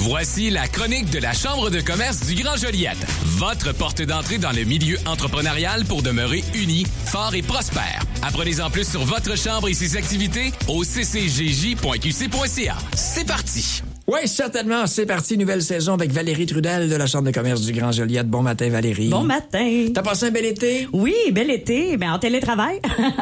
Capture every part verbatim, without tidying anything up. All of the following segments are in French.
Voici la chronique de la Chambre de commerce du Grand Joliette. Votre porte d'entrée dans le milieu entrepreneurial pour demeurer uni, fort et prospère. Apprenez-en plus sur votre chambre et ses activités au c c g j point q c point c a. C'est parti! Oui, certainement. C'est parti. Nouvelle saison avec Valérie Trudel de la Chambre de commerce du Grand Joliette. Bon matin, Valérie. Bon matin. T'as passé un bel été? Oui, bel été. Ben, en télétravail.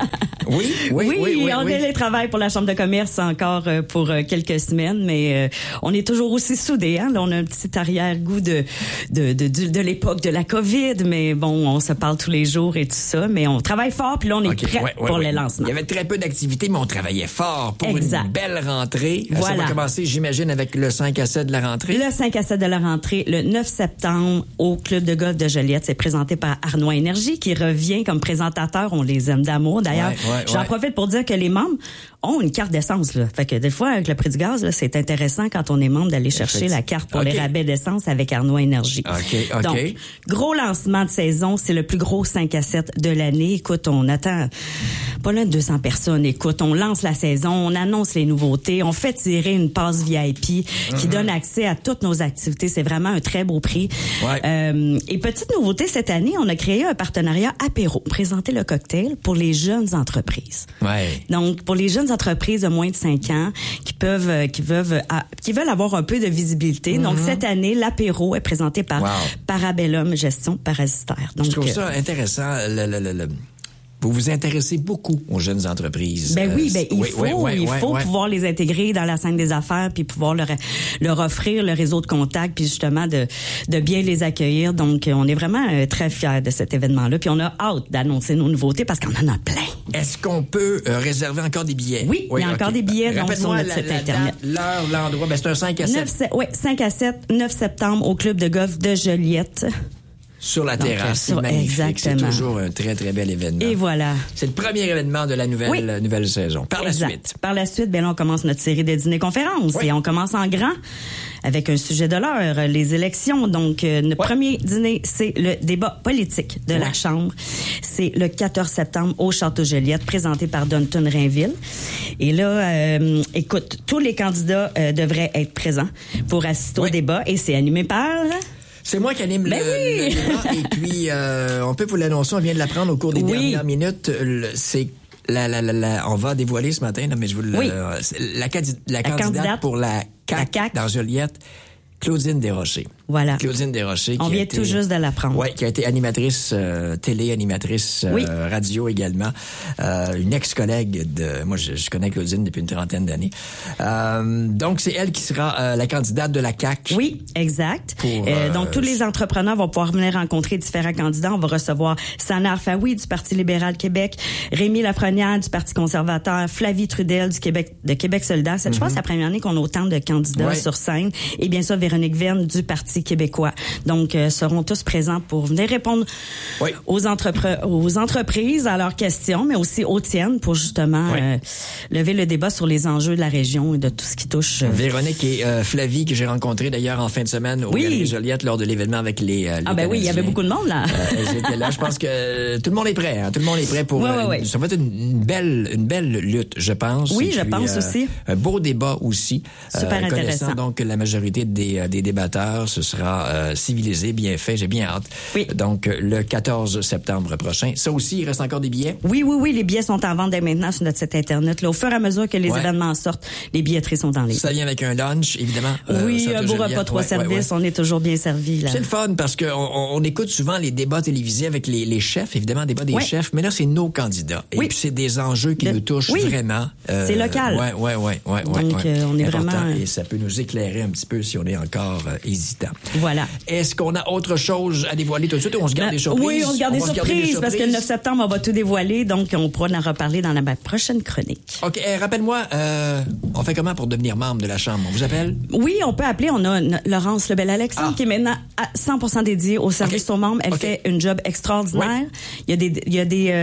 Oui, oui, oui. Oui, oui en oui. télétravail pour la Chambre de commerce encore euh, pour euh, quelques semaines, mais euh, on est toujours aussi soudés. Hein? Là, on a un petit arrière-goût de de, de, de, de l'époque de la COVID, mais bon, on se parle tous les jours et tout ça, mais on travaille fort, puis là, on est Okay, prêt ouais, ouais, pour ouais. le lancement. Il y avait très peu d'activités, mais on travaillait fort pour Exact. une belle rentrée. Voilà. Ça va commencer, j'imagine, avec le cinq à sept de la rentrée. Le cinq à sept de la rentrée, le neuf septembre, au Club de golf de Joliette. C'est présenté par Arnois Énergie, qui revient comme présentateur. On les aime d'amour. D'ailleurs, Ouais, ouais, j'en ouais. profite pour dire que les membres ont une carte d'essence. Là. Fait que des fois, avec le prix du gaz, là, c'est intéressant quand on est membre d'aller chercher la carte pour Okay. les rabais d'essence avec Arnois Énergie. OK, OK. Donc, gros lancement de saison. C'est le plus gros cinq à sept de l'année. Écoute, on attend pas loin de deux cents personnes. Écoute, on lance la saison, on annonce les nouveautés, on fait tirer une passe V I P mm-hmm. qui donne accès à toutes nos activités. C'est vraiment un très beau prix. Ouais. Euh, et petite nouveauté, cette année, on a créé un partenariat apéro. Présenter le cocktail pour les jeunes entreprises. Ouais. Donc, pour les jeunes entreprises de moins de cinq ans qui peuvent, euh, qui veulent, euh, qui veulent avoir un peu de visibilité. Mm-hmm. Donc, cette année, l'apéro est présenté par Wow. Parabellum Gestion Parasitaire. Donc, Je trouve euh, ça intéressant. Le, le, le, le... Vous vous intéressez beaucoup aux jeunes entreprises. Ben oui, ben Euh, il oui, faut, oui, oui, il oui, faut oui. pouvoir les intégrer dans la scène des affaires, puis pouvoir leur, leur offrir le réseau de contacts, puis justement de, de bien les accueillir. Donc, on est vraiment euh, très fiers de cet événement-là, puis on a hâte d'annoncer nos nouveautés parce qu'on en a plein. Est-ce qu'on peut euh, réserver encore des billets? Oui, il y a encore okay. des billets donc, sur Rappelle-moi notre la, site la Internet. date, l'heure, l'endroit. Ben, c'est un cinq à sept. Oui, cinq à sept, neuf septembre au Club de golf de Joliette. Sur la Donc, terrasse, sur- c'est magnifique. exactement. C'est toujours un très, très bel événement. Et voilà. C'est le premier événement de la nouvelle, Oui. euh, nouvelle saison. Par Exact. la suite. Par la suite, ben là, on commence notre série de dîners-conférences Oui. et on commence en grand avec un sujet de l'heure, les élections. Donc, euh, notre Oui. premier dîner, c'est le débat politique de Oui. la Chambre. C'est le quatorze septembre au Château Joliette, présenté par Dunton Rainville. Et là, euh, écoute, tous les candidats euh, devraient être présents pour assister Oui. au débat et c'est animé par... C'est moi qui anime Ben le, oui. le débat. Et puis, euh, on peut vous l'annoncer, on vient de l'apprendre au cours des Oui. dernières minutes. Le- c'est la, la, la, la, on va dévoiler ce matin, là, mais je vous le, Oui. c'est la, candi- la, La candidate, candidate pour la C A la Q, C A Q. dans Joliette, Claudine Desrochers. Voilà. Claudine Desrochers. On qui a vient été- tout juste de l'apprendre. Oui, qui a été animatrice euh, télé, animatrice euh, Oui. radio également. Euh, une ex-collègue de... Moi, je, je connais Claudine depuis une trentaine d'années. Euh, donc, c'est elle qui sera euh, la candidate de la C A Q. Oui, exact. Pour, Euh, euh, donc, tous les entrepreneurs vont pouvoir venir rencontrer différents candidats. On va recevoir Sanar Faoui du Parti libéral Québec, Rémi Lafrenière du Parti conservateur, Flavie Trudel du Québec de Québec solidaire. C'est, Je pense que c'est la première année qu'on a autant de candidats Ouais. sur scène. Et bien sûr, Véronique Verne du Parti québécois. Donc, euh, seront tous présents pour venir répondre Oui. aux, entrepre- aux entreprises, à leurs questions, mais aussi aux tiennes pour justement Oui. euh, lever le débat sur les enjeux de la région et de tout ce qui touche... euh, Véronique et euh, Flavie, que j'ai rencontré d'ailleurs en fin de semaine au Oui. Galerie Joliette lors de l'événement avec les, euh, les Ah ben oui, il y avait Canadiens. beaucoup de monde là. Euh, elles étaient là. Je pense que euh, tout le monde est prêt. Hein? Tout le monde est prêt pour. Ouais, euh, ouais, ouais. Ça va être une, une belle, une belle lutte, je pense. Oui, Et je puis, pense euh, aussi. Un beau débat aussi. Super connaissant intéressant. donc la majorité des, euh, des débatteurs, ce sera euh, civilisé, bien fait. J'ai bien hâte. Oui. Donc euh, le quatorze septembre prochain. Ça aussi, il reste encore des billets. Oui, oui, oui, les billets sont en vente dès maintenant sur notre site Internet. Là, au fur et à mesure que les Ouais. événements sortent, les billetteries sont en ligne. Ça vient avec un lunch, évidemment. euh, oui, au un Château beau Joliette. repas, trois Ouais, services, ouais, ouais. on est toujours bien servi. Là. C'est le fun parce qu'on on, on écoute souvent les débats télévisés avec les, les chefs, évidemment, débat des Ouais. chefs, mais là, c'est nos candidats. Et Oui. puis, c'est des enjeux qui De- nous touchent oui. vraiment. Euh, C'est local. Ouais, ouais, ouais, ouais. Donc, ouais, ouais. euh, on est Important, vraiment- Et ça peut nous éclairer un petit peu si on est encore euh, hésitant. Voilà. Est-ce qu'on a autre chose à dévoiler tout de suite ou on se garde Ben, des surprises? oui, on se garde des va se surprises, garder des parce que le surprises. neuf septembre, on va tout dévoiler, donc on pourra en reparler dans la ma prochaine chronique. OK, eh, rappelle-moi, euh, on fait comment pour devenir membre de la Chambre? On vous appelle? Oui, on peut appeler. On a une- Laurence Lebel-Alexandre Ah. qui est maintenant à cent pour cent dédiée au service OK. aux membres. Elle OK. fait une job extraordinaire. Il y a des, il y a des, euh,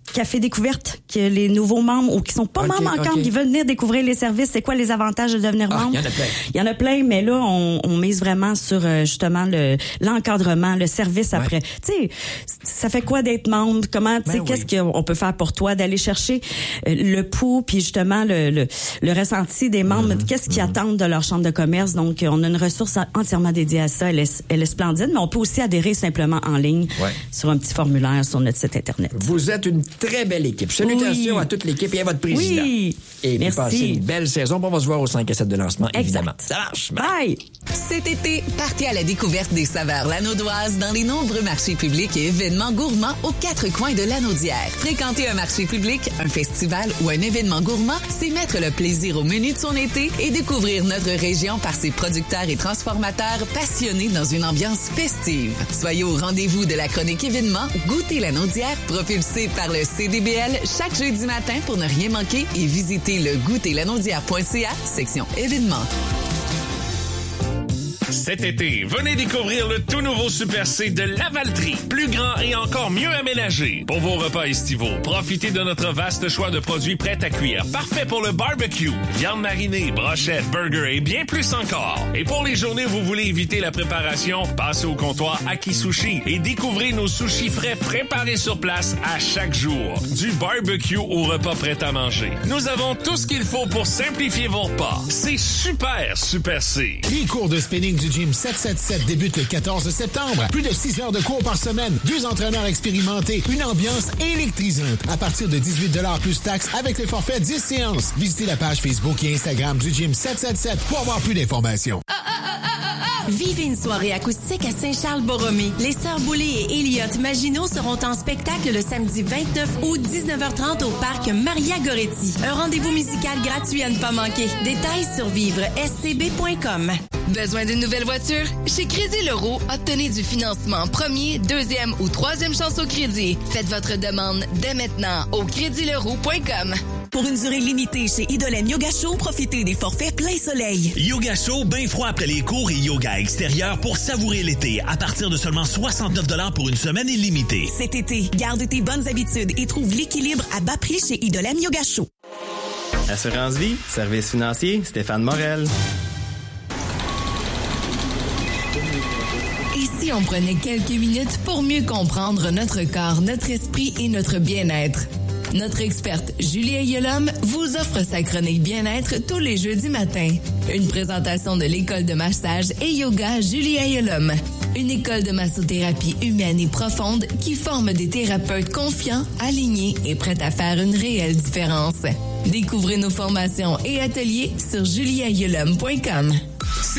café découverte, que les nouveaux membres ou qui sont pas okay, membres encore, okay. qui veulent venir découvrir les services, c'est quoi les avantages de devenir ah, membre? Il y en a plein. Il y en a plein, mais là, on, on mise vraiment sur euh, justement le l'encadrement, le service ouais. après. Tu sais, ça fait quoi d'être membre? Comment, tu sais, ben qu'est-ce oui. qu'on peut faire pour toi? D'aller chercher euh, le pouls, puis justement le, le, le ressenti des membres. Mmh, qu'est-ce qu'ils mmh. attendent de leur chambre de commerce? Donc, on a une ressource entièrement dédiée à ça. Elle est, elle est splendide, mais on peut aussi adhérer simplement en ligne ouais. sur un petit formulaire sur notre site Internet. Vous êtes une très belle équipe. Salutations oui. à toute l'équipe et à votre président. Oui. Et merci. Passez une belle saison. On va se voir au cinq à sept de lancement, exact. Évidemment. Ça marche. Bye! Cet été, partez à la découverte des saveurs lanaudoises dans les nombreux marchés publics et événements gourmands aux quatre coins de Lanaudière. Fréquenter un marché public, un festival ou un événement gourmand, c'est mettre le plaisir au menu de son été et découvrir notre région par ses producteurs et transformateurs passionnés dans une ambiance festive. Soyez au rendez-vous de la chronique événement Goûter Lanaudière, propulsé par le C D B L chaque jeudi matin pour ne rien manquer et visiter le goûter lanaudière point c a, section événements. Cet été, venez découvrir le tout nouveau Super C de Lavaltrie. Plus grand et encore mieux aménagé. Pour vos repas estivaux, profitez de notre vaste choix de produits prêts à cuire. Parfait pour le barbecue, viande marinée, brochettes, burgers et bien plus encore. Et pour les journées où vous voulez éviter la préparation, passez au comptoir Aki Sushi et découvrez nos sushis frais préparés sur place à chaque jour. Du barbecue au repas prêt à manger. Nous avons tout ce qu'il faut pour simplifier vos repas. C'est super, Super C. Les cours de spinning du Gym sept cent soixante-sept débute le quatorze septembre. Plus de six heures de cours par semaine, deux entraîneurs expérimentés, une ambiance électrisante. À partir de dix-huit dollars plus taxes avec le forfait dix séances. Visitez la page Facebook et Instagram du Gym sept cent soixante-sept pour avoir plus d'informations. Vivez une soirée acoustique à Saint-Charles-Borromée. Les Sœurs Boulay et Elliott Maginot seront en spectacle le samedi vingt-neuf août, dix-neuf heures trente au parc Maria Goretti. Un rendez-vous musical gratuit à ne pas manquer. Détails sur vivre s c b point com. Besoin d'une nouvelle voiture? Chez Crédit Leroux, obtenez du financement premier, deuxième ou troisième chance au crédit. Faites votre demande dès maintenant au crédit leroux point com. Pour une durée limitée chez Idolène Yoga Show, profitez des forfaits plein soleil. Yoga Show, bien froid après les cours et yoga extérieur pour savourer l'été à partir de seulement soixante-neuf dollars pour une semaine illimitée. Cet été, garde tes bonnes habitudes et trouve l'équilibre à bas prix chez Idolène Yoga Show. Assurance Vie, service financier, Stéphane Morel. Et si on prenait quelques minutes pour mieux comprendre notre corps, notre esprit et notre bien-être? Notre experte Julie Ayeulhomme vous offre sa chronique bien-être tous les jeudis matins. Une présentation de l'école de massage et yoga Julie Ayeulhomme. Une école de massothérapie humaine et profonde qui forme des thérapeutes confiants, alignés et prêts à faire une réelle différence. Découvrez nos formations et ateliers sur julie ayeulhomme point com.